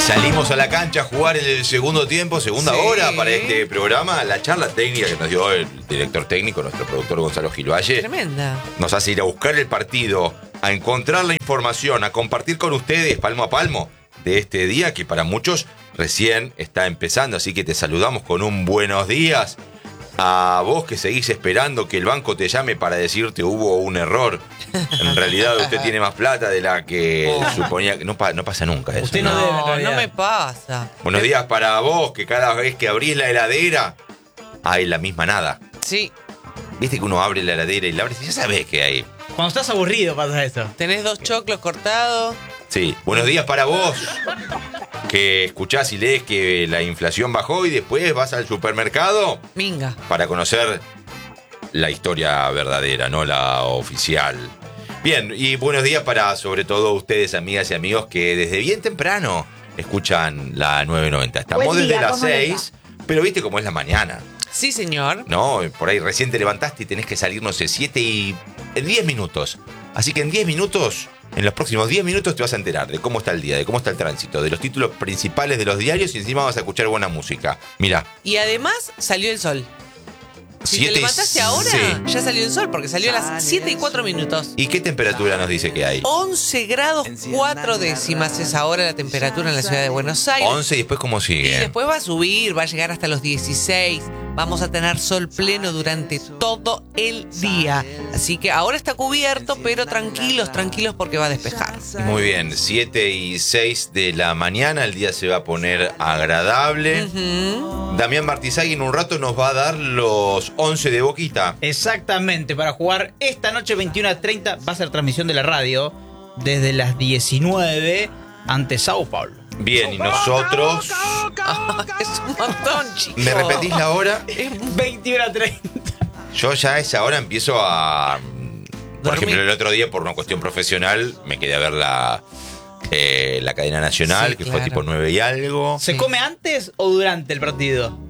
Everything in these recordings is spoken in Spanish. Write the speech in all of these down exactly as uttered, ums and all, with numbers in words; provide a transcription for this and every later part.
Salimos a la cancha a jugar en el segundo tiempo, segunda Sí. hora para este programa. La charla técnica que nos dio el director técnico, nuestro productor Gonzalo Gilvalle, Tremenda. nos hace ir a buscar el partido, a encontrar la información, a compartir con ustedes palmo a palmo de este día que para muchos recién está empezando. Así que te saludamos con un buenos días. A vos que seguís esperando que el banco te llame para decirte hubo un error. En realidad usted tiene más plata de la que Oh. suponía. que no, pa- no pasa nunca eso. Usted no debe, en No, realidad. no me pasa. Buenos días para vos, que cada vez que abrís la heladera hay la misma nada. Sí, Viste que uno abre la heladera y la abre y ya sabés que hay. Cuando estás aburrido pasa eso. tenés dos choclos cortados. Sí. Buenos días para vos, que escuchás y lees que la inflación bajó y después vas al supermercado Minga. para conocer la historia verdadera, no la oficial. Bien, y buenos días para sobre todo ustedes, amigas y amigos, que desde bien temprano escuchan la nueve noventa. Estamos Buen desde día, las ¿cómo les seis, pero viste cómo es la mañana, Sí, señor. ¿no? Por ahí recién te levantaste y tenés que salir, no sé, siete y... en diez minutos. Así que en diez minutos, en los próximos diez minutos te vas a enterar de cómo está el día, de cómo está el tránsito, de los títulos principales de los diarios y encima vas a escuchar buena música. Mira, Y además salió el sol. Si siete te y- levantaste ahora, sí. ya salió el sol, porque salió a las siete y cuatro minutos. ¿Y qué temperatura nos dice que hay? once grados cuatro décimas es ahora la temperatura en la ciudad de Buenos Aires. once y después cómo Y sigue. después va a subir, va a llegar hasta los dieciséis. Vamos a tener sol pleno durante todo el día. Así que ahora está cubierto, pero tranquilos, tranquilos porque va a despejar. Muy bien, siete y seis de la mañana, el día se va a poner agradable. Ujú. Damián Martizagui en un rato nos va a dar los once de Boquita. Exactamente, para jugar esta noche veintiuna treinta va a ser transmisión de la radio desde las diecinueve ante Sao Paulo. Bien, y nosotros... Es un montón, chicos. ¿Me repetís la hora? veintiuna treinta. Yo ya a esa hora empiezo a... Por Dormir. ejemplo, el otro día, por una cuestión profesional, me quedé a ver la, eh, la cadena nacional, Sí, que claro. fue tipo nueve y algo. ¿Se Sí. come antes o durante el partido?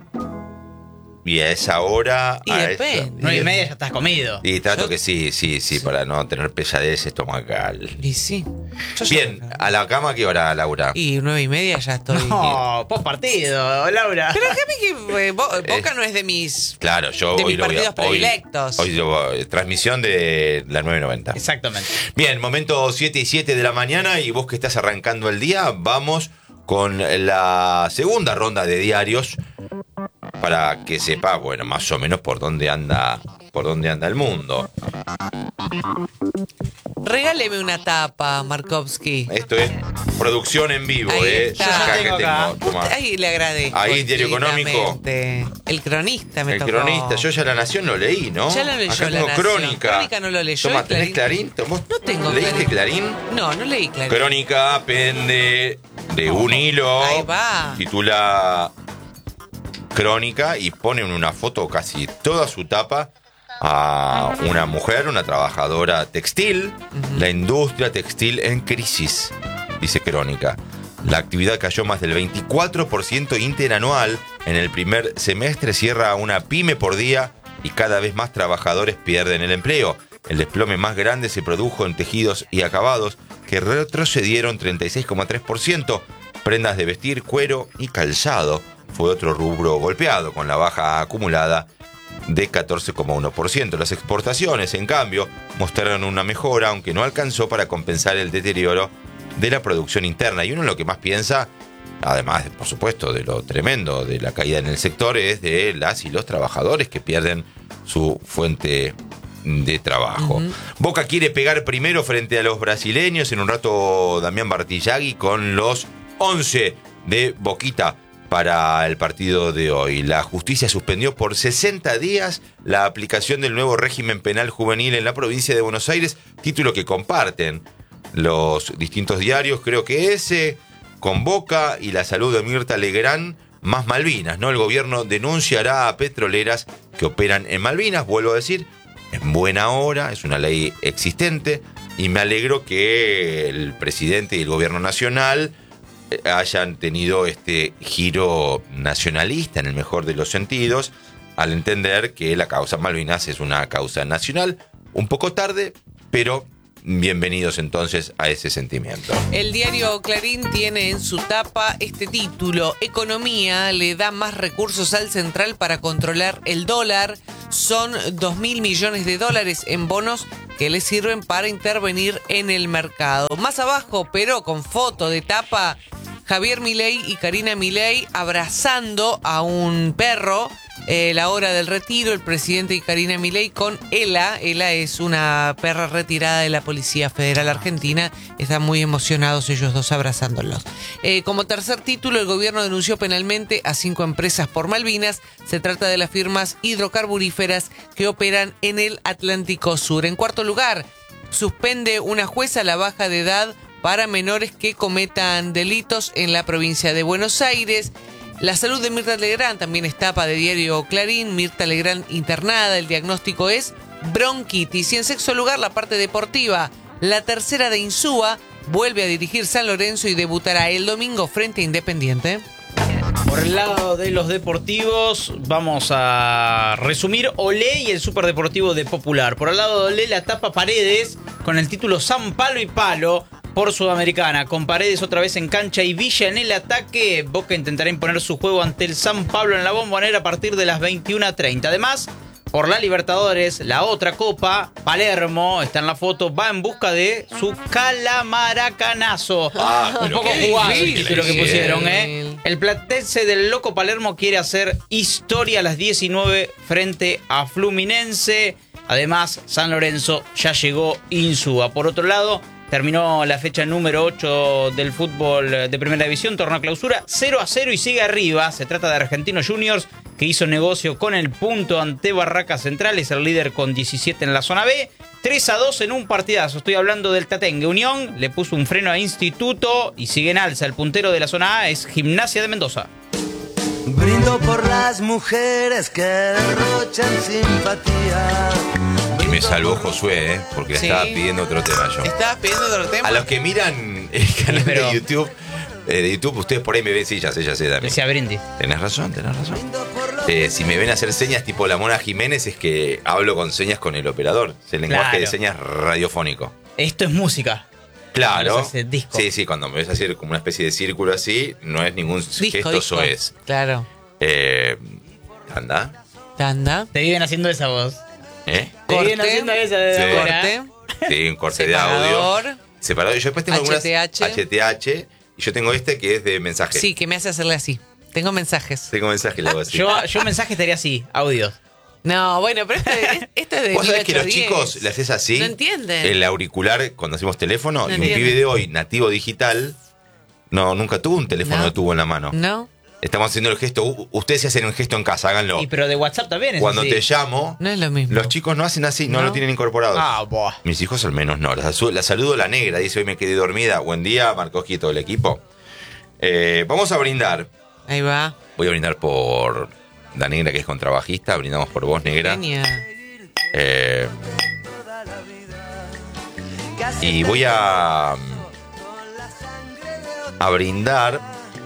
Y a esa hora... Y a depende. esa- nueve y media ya estás comido. Y trato Yo- que sí, sí, sí, para no tener pesadez estomacal. Y sí. Yo ya- Bien, ¿a la cama qué hora, Laura? Y nueve y media ya estoy. No, post partido, Laura. Pero déjame que eh, Bo- Boca no es de mis. Claro, yo De hoy mis lo voy a... partidos Hoy, predilectos. hoy lo voy a- transmisión de la nueve noventa. Exactamente. Bien, momento siete y siete de la mañana y vos que estás arrancando el día, vamos con la segunda ronda de diarios para que sepa, bueno, más o menos por dónde anda, por dónde anda el mundo. Regáleme una tapa, Markovsky. Esto es producción en vivo, Ahí ¿eh? está. Yo ya Acá tengo que acá. tengo, toma. Ahí le agradezco. Ahí, Diario Económico. infinitamente. El cronista me El tocó. cronista, yo ya La Nación lo leí, ¿no? Ya lo leyó Acá La tengo Nación. Crónica. Crónica no lo leyó, Toma, y ¿tenés Clarín. Clarín? ¿Vos No tengo ¿Leíste Clarín. Clarín? No, no leí Clarín. Crónica pende de un hilo. Ahí va. Titula Crónica y pone en una foto casi toda su tapa a una mujer, una trabajadora textil. La industria textil en crisis, dice Crónica. La actividad cayó más del veinticuatro por ciento interanual en el primer semestre, cierra una pyme por día y cada vez más trabajadores pierden el empleo. El desplome más grande se produjo en tejidos y acabados, que retrocedieron treinta y seis coma tres por ciento. Prendas de vestir, cuero y calzado fue otro rubro golpeado, con la baja acumulada de catorce coma uno por ciento. Las exportaciones, en cambio, mostraron una mejora, aunque no alcanzó para compensar el deterioro de la producción interna. Y uno lo que más piensa, además, por supuesto, de lo tremendo de la caída en el sector, es de las y los trabajadores que pierden su fuente de trabajo. Uh-huh. Boca quiere pegar primero frente a los brasileños. En un rato, Damián Martizagui con los once de Boquita para el partido de hoy. La justicia suspendió por sesenta días la aplicación del nuevo régimen penal juvenil en la provincia de Buenos Aires, título que comparten los distintos diarios. Creo que ese, con Boca y la salud de Mirta Legrand, más Malvinas, ¿no? El gobierno denunciará a petroleras que operan en Malvinas, vuelvo a decir, en buena hora, es una ley existente, y me alegro que el presidente y el gobierno nacional hayan tenido este giro nacionalista en el mejor de los sentidos, al entender que la causa Malvinas es una causa nacional, un poco tarde, pero bienvenidos entonces a ese sentimiento. El diario Clarín tiene en su tapa este título: Economía le da más recursos al central para controlar el dólar. Son dos mil millones de dólares en bonos que le sirven para intervenir en el mercado. Más abajo, pero con foto de tapa, Javier Milei y Karina Milei abrazando a un perro. Eh, la hora del retiro, el presidente y Karina Milei con Ela. Ela es una perra retirada de la Policía Federal Argentina. Están muy emocionados ellos dos abrazándolos. Eh, como tercer título, el gobierno denunció penalmente a cinco empresas por Malvinas. Se trata de las firmas hidrocarburíferas que operan en el Atlántico Sur. En cuarto lugar, suspende una jueza la baja de edad para menores que cometan delitos en la provincia de Buenos Aires. La salud de Mirta Legrand también es tapa de diario Clarín. Mirta Legrand internada, el diagnóstico es bronquitis. Y en sexto lugar, la parte deportiva. La tercera de Insúa vuelve a dirigir San Lorenzo y debutará el domingo frente a Independiente. Por el lado de los deportivos, vamos a resumir Olé y el superdeportivo de Popular. Por el lado de Olé, la tapa Paredes con el título San Palo y Palo por Sudamericana. Con Paredes otra vez en cancha y Villa en el ataque. Boca intentará imponer su juego ante el San Pablo en la Bombonera a partir de las veintiuna treinta. Además, por la Libertadores, la otra copa, Palermo, está en la foto, va en busca de su calamaracanazo. Ah, un poco jugado el título que pusieron, ¿eh? El platense del Loco Palermo quiere hacer historia a las diecinueve frente a Fluminense. Además, San Lorenzo ya llegó Insúa. Por otro lado, terminó la fecha número ocho del fútbol de Primera División, torneo clausura, cero a cero y sigue arriba. Se trata de Argentinos Juniors, que hizo negocio con el punto ante Barracas Central, es el líder con diecisiete en la zona B. tres a dos en un partidazo. Estoy hablando del Tatengue. Unión le puso un freno a Instituto y sigue en alza. El puntero de la zona A es Gimnasia de Mendoza. Brindo por las mujeres que derrochan simpatía. Y me salvó Josué, ¿eh? Porque le Sí. estaba pidiendo otro tema yo. ¿Estabas pidiendo otro tema? A los que miran el canal Pero- de YouTube, eh, de YouTube, ustedes por ahí me ven, sí, ya sé, ya sé también. Decía Brindis. Tenés razón, tenés razón. Eh, si me ven hacer señas tipo la Mona Jiménez, es que hablo con señas con el operador. Es el lenguaje Claro. de señas radiofónico. Esto es música. Claro. Cuando se hace disco. Sí, sí, cuando me ves hacer como una especie de círculo así, no es ningún Disco, gesto disco. soez. Claro. Eh, anda. Tanda. Te viven haciendo esa voz. ¿Eh? Te Corte. viven haciendo esa de Sí. afuera. Corte. Sí, un corte de audio. Separador. Separado. Yo después tengo H T H. algunas H T H. Y yo tengo este que es de mensaje. Sí, que me hace hacerle así. Tengo mensajes. Tengo mensaje y le hago así. Yo, yo mensaje estaría así, audios. No, bueno, pero esto es, esto es de Vos sabés que los mil ochocientos diez. chicos le haces así. No entienden. El auricular cuando hacemos teléfono. No y un entienden. pibe de hoy, nativo digital, no, nunca tuvo un teléfono, No. lo tuvo en la mano. No, Estamos haciendo el gesto. U- Ustedes se hacen un gesto en casa, háganlo. Y pero de WhatsApp también es Cuando así. te llamo, no es lo mismo. los chicos no hacen así, no, No. lo tienen incorporado. Ah, buah. Mis hijos al menos no. La, salu- la saludo la negra, dice hoy me quedé dormida. Buen día, Marcos y todo el equipo. Eh, vamos a brindar. Ahí va. Voy a brindar por la negra que es contrabajista. Brindamos por vos, negra. Genia. Eh, y voy a, a brindar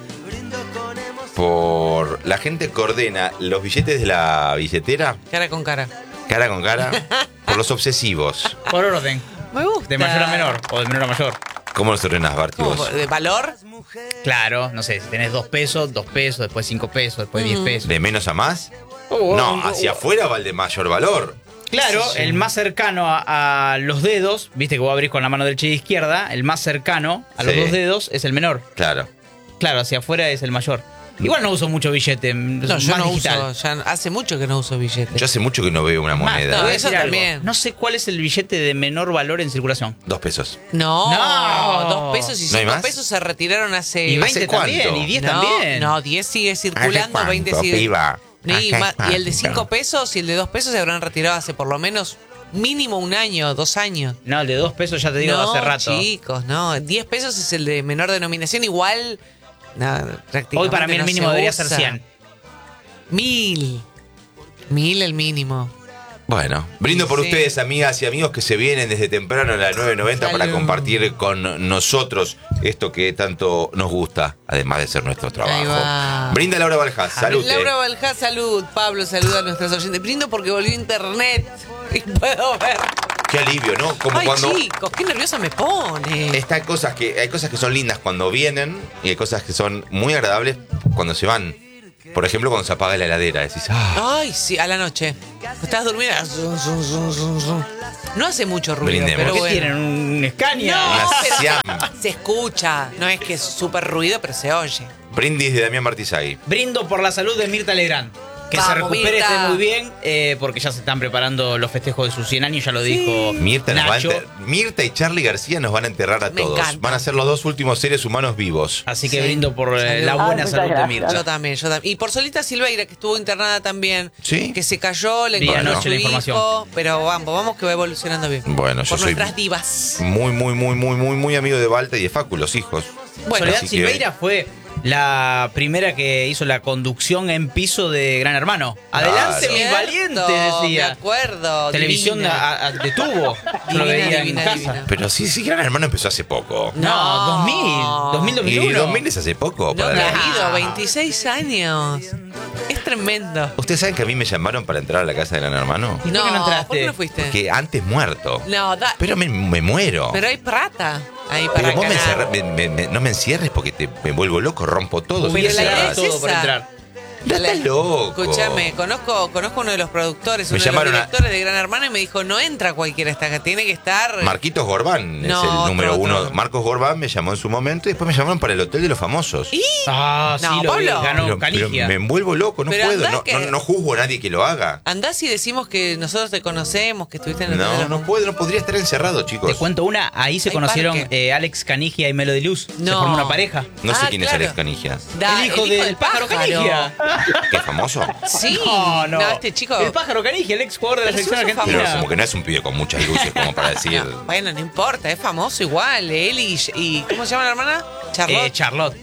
por la gente que ordena los billetes de la billetera, Cara con cara. cara con cara, por los obsesivos. Por orden. Me gusta. De mayor a menor o de menor a mayor. ¿Cómo los ordenás, Barty, ¿Cómo? vos? ¿De valor? Claro, no sé, si tenés dos pesos, dos pesos, después cinco pesos, después diez pesos. ¿De menos a más? Oh, No, un- hacia afuera va el de mayor valor. Claro, Sí, sí. el más cercano a, a los dedos, viste que vos abrís con la mano derecha y izquierda, el más cercano a los Sí. dos dedos es el menor. Claro. Claro, hacia afuera es el mayor. Igual no uso mucho billete, No, más yo no digital. uso. Ya hace mucho que no uso billetes. Yo hace mucho que no veo una Más, moneda. te voy a No, decir eso algo. también. No sé cuál es el billete de menor valor en circulación. Dos pesos. No, No. dos pesos y ¿No hay cinco más? pesos se retiraron hace. Y ¿hace veinte cuánto? también, y diez no, también. No, diez sigue circulando, ¿Hace veinte cuánto, sigue. piba? No, y, ¿Hace ma- y el de cuánto? cinco pesos y el de dos pesos se habrán retirado hace por lo menos mínimo un año, dos años. No, el de dos pesos ya te digo no, hace rato. chicos, no. diez pesos es el de menor denominación. Igual, no, prácticamente Hoy para mí el no mínimo se debería usa. ser cien. Mil. Mil el mínimo. Bueno, brindo por Sí. ustedes, amigas y amigos, que se vienen desde temprano a las nueve noventa para Salud. compartir con nosotros esto que tanto nos gusta, además de ser nuestro Ahí trabajo. va. Brinda Laura Baljás, salud. Laura Baljá, salud. Pablo, saluda a nuestros oyentes. Brindo porque volvió internet y puedo ver qué alivio, ¿no? Como Ay, cuando chicos, qué nerviosa me pone. está, hay cosas que hay cosas que son lindas cuando vienen y hay cosas que son muy agradables cuando se van. Por ejemplo, cuando se apaga la heladera, decís, ah, Ay, sí, a la noche. Estás durmiendo. zum, zum, zum, zum, zum. No hace mucho ruido, Brindemos. pero ¿Qué bueno. tienen? ¿Un Scania? No, Una pero Siam. se escucha. No es que es súper ruido, pero se oye. brindis de Damián Martizagui. Brindo por la salud de Mirta Legrand. Que Vamos, se recupere, Mirta. esté muy bien, eh, porque ya se están preparando los festejos de sus cien años, ya lo dijo Mirta, nos va a Nacho. enter- Mirta y Charlie García nos van a enterrar a Me todos. encanta. Van a ser los dos últimos seres humanos vivos. Así que Sí. brindo por eh, Salud. la Ah, buena muchas salud de gracias. Mirta. Yo también, yo también. Y por Solita Silveira, que estuvo internada también. Sí. Que se cayó, le Vi encontró anoche su la hijo, información. pero vamos, vamos que va evolucionando bien. Bueno, yo por soy nuestras divas. muy, muy, muy, muy, muy, muy amigo de Balta y de Facu, los hijos. Bueno, Soledad así que- Silveira fue la primera que hizo la conducción en piso de Gran Hermano. Adelante, Claro. mis Cierto, valientes, Me decía. acuerdo. Televisión divina. a- a- de tubo. Yo lo Divina, veía divina, en casa. divina. Pero sí, sí, Gran Hermano empezó hace poco. No, dos mil. dos mil, dos mil Y uno. dos mil es hace poco. No, para la- querido, veintiséis años. Es tremendo. ¿Ustedes saben que a mí me llamaron para entrar a la casa de Gran Hermano? ¿Y por qué no entraste? ¿Por qué no fuiste? Que antes muerto. No, da, Pero me, me muero. pero hay plata ahí para Pero vos me ganar. encerra- me- me- me- no me encierres porque te, me vuelvo loco, rompo todo. Pero Hubiese la idea dado es todo por esa. entrar. Ya estás loco. Escúchame, conozco, conozco uno de los productores, Me uno de los llamaron a- directores de Gran Hermano y me dijo, no entra cualquiera esta acá, tiene que estar... Marquitos Gorbán No, es el otro, número otro. uno. Marcos Gorbán me llamó en su momento y después me llamaron para el Hotel de los Famosos. ¿Y? Ah, sí, No, lo vi. Pablo. Ganó Pero, pero Canigia. me envuelvo loco, no Pero puedo. andá No, que- no, no juzgo a nadie que lo haga. Andás y decimos que nosotros te conocemos, que estuviste en el Hotel de No, los no puedo, no podría estar encerrado, chicos. Te cuento una, ahí se Hay conocieron parque. eh, Alex Canigia y Melody Luz. Se No. formó una pareja. No sé Ah, quién claro. es Alex Canigia. Da- el hijo del pájaro Canigia. ¿Qué es famoso? Sí, No, no. este chico... El pájaro Canigia, el ex jugador de la Pero selección si sos Pero argentina. como que no es un pibe con muchas luces como para decir. No, bueno, no importa, es famoso igual. Él y, y- ¿cómo se llama la hermana? Charlotte. Eh, Charlotte.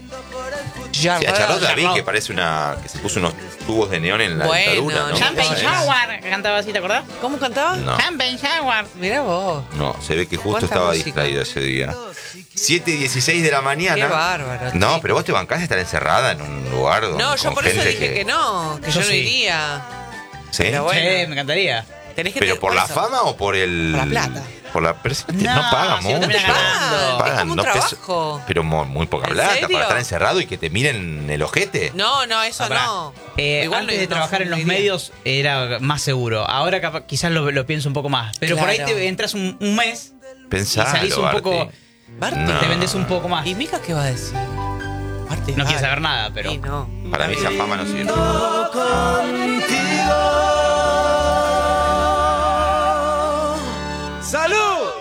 Sí, a Charlotte la vi Charlotte. que parece una. que se puso unos tubos de neón en la Bueno, dentadura, ¿no? Champagne ¿Eh? Shower, cantaba así, ¿te acordás? ¿Cómo cantaba? No, Champagne Shower. Mira vos. no, se ve que justo ¿Cuánta estaba música? distraído ese día. siete y dieciséis de la mañana. Qué bárbaro, No, chico. pero vos te bancás de estar encerrada en un lugar donde. No, yo con por eso gente dije que, no, que yo, Yo no sí. iría. ¿Sí? Pero bueno. Sí, me encantaría. Tenés que ¿Pero tener por la eso. fama o por el. Por la plata. Por la. Pero si no, te- No, no pagan si no mucho. te pagan, ganando. es como un no peso- trabajo. pero mo- muy poca ¿En plata serio? para estar encerrado y que te miren el ojete. No, no, eso Pará. no. Eh, Igual antes no- de no trabajar en los iría. medios era más seguro. Ahora capaz- quizás lo, lo pienso un poco más. Pero por ahí Claro. te entras un, un mes Pensalo, y salís un Barty. poco. Barty. No. Te vendes un poco más. ¿Y Mica qué va a decir? Barty, No dale. quieres saber nada, pero. Y no. Para mí esa fama no sirve. ¡Salud!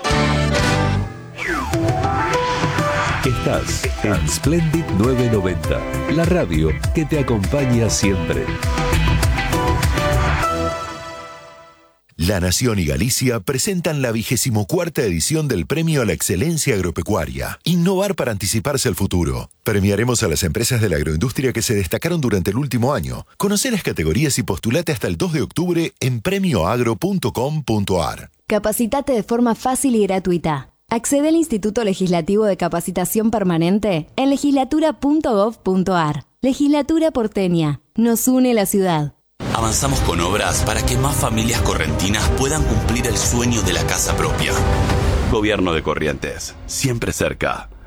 Estás en Splendid novecientos noventa, la radio que te acompaña siempre. La Nación y Galicia presentan la vigésimo cuarta edición del Premio a la Excelencia Agropecuaria. Innovar para anticiparse al futuro. Premiaremos a las empresas de la agroindustria que se destacaron durante el último año. Conoce las categorías y postulate hasta el dos de octubre en premio agro punto com punto ar. Capacitate de forma fácil y gratuita. Accede al Instituto Legislativo de Capacitación Permanente en legislatura punto gov punto ar. Legislatura porteña. Nos une la ciudad. Avanzamos con obras para que más familias correntinas puedan cumplir el sueño de la casa propia. Gobierno de Corrientes, siempre cerca.